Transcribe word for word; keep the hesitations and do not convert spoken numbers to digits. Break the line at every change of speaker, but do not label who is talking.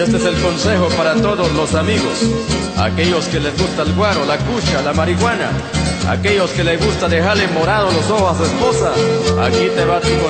este es el consejo para todos los amigos, aquellos que les gusta el guaro, la cucha, la marihuana, aquellos que les gusta dejarle morados los ojos a su esposa. Aquí te va tu